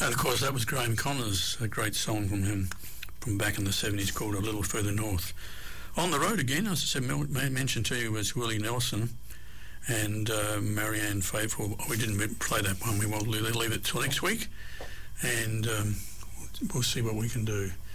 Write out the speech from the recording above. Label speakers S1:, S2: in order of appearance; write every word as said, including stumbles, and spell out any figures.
S1: And of course that was Graham Connors, a great song from him from back in the seventies called A Little Further North. On the road again, as I said, may mention to you, was Willie Nelson and uh, Marianne Faithfull. We didn't play that one. We will leave it till next week, and um, we'll see what we can do.